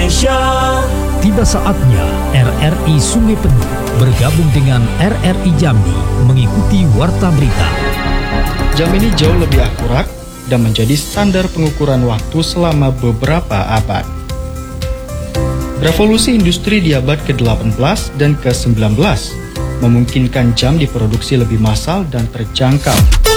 Indonesia. Tiba saatnya RRI Sungai Penuh bergabung dengan RRI Jambi mengikuti Warta Berita. Jam ini jauh lebih akurat dan menjadi standar pengukuran waktu selama beberapa abad. Revolusi industri di abad ke-18 dan ke-19 memungkinkan jam diproduksi lebih massal dan terjangkau.